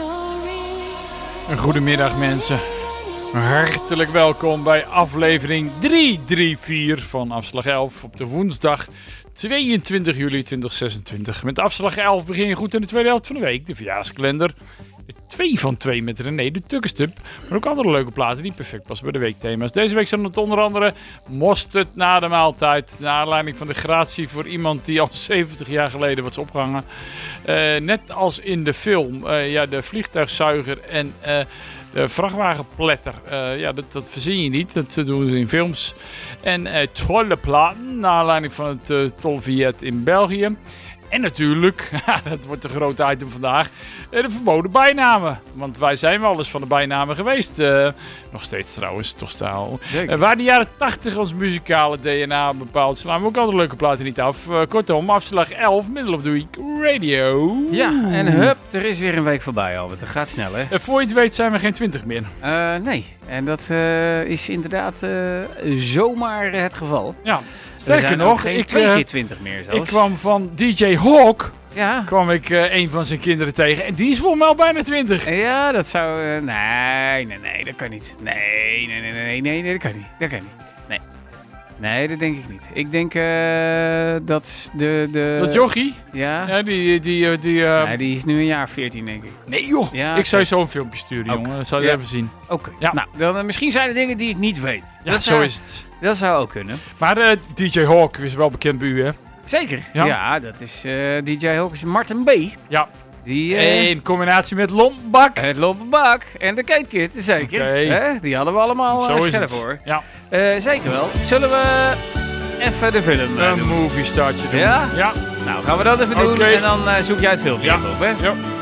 Goedemiddag mensen. Hartelijk welkom bij aflevering 334 van Afslag 11 op de woensdag 22 juli 2026. Met Afslag 11 begin je goed in de tweede helft van de week. De verjaarskalender. 2 van 2 met René de Tukkenstup. Maar ook andere leuke platen die perfect passen bij de weekthema's. Deze week zijn het onder andere mosterd na de maaltijd. Naar aanleiding van de gratie voor iemand die al 70 jaar geleden was opgehangen. Net als in de film. De vliegtuigzuiger en de vrachtwagenpletter. Dat verzin je niet. Dat doen ze in films. En tolle platen. Naar aanleiding van het tolvieet in België. En natuurlijk, dat wordt een groot item vandaag, de verboden bijnamen. Want wij zijn wel eens van de bijnamen geweest. Nog steeds trouwens, toch staal. Waar de jaren 80 ons muzikale DNA bepaalt, slaan we ook alle leuke platen niet af. Kortom, Afslag 11, Middle of the Week Radio. Ja, en hup, er is weer een week voorbij, Albert. Dat gaat snel, hè? Voor je het weet zijn we geen 20 meer. Nee, en dat is inderdaad zomaar het geval. Ja. Sterker nog, ik 2 keer 20 meer zelfs. Ik kwam van DJ Hawk, kwam ik een van zijn kinderen tegen. En die is volgens mij al bijna 20. Ja, dat zou... Nee, dat kan niet. Nee, dat kan niet. Dat kan niet. Nee, dat denk ik niet. Ik denk dat Dat jochie? Ja. Ja, die is nu een jaar 14, denk ik. Nee joh, ja, ik zou je zo een filmpje sturen, jongen. Dat zou je even zien. Oké. Ja. Nou, dan misschien zijn er dingen die ik niet weet. Ja, zo is het. Dat zou ook kunnen. Maar DJ Hawk is wel bekend bij u, hè? Zeker. Ja, ja dat is DJ Hawk is Martin B. Ja. Die, in combinatie met Lombak. Het Lombak en de Kate Kid, zeker. Okay. Die hadden we allemaal scherp voor. Ja. Zeker wel. Zullen we even de film een movie startje doen? Ja? Ja. Nou, gaan we dat even doen en dan zoek jij het filmpje op, hè? Ja.